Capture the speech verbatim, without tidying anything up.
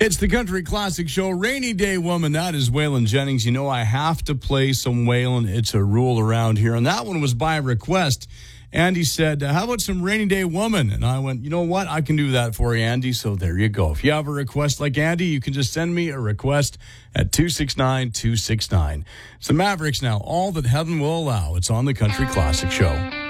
It's the Country Classic Show. Rainy Day Woman, that is Waylon Jennings. You know, I have to play some Waylon. It's a rule around here. And that one was by request. Andy said, uh, how about some Rainy Day Woman? And I went, you know what? I can do that for you, Andy. So there you go. If you have a request like Andy, you can just send me a request at two six nine two six nine. It's the Mavericks now. All that heaven will allow. It's on the Country Classic Show.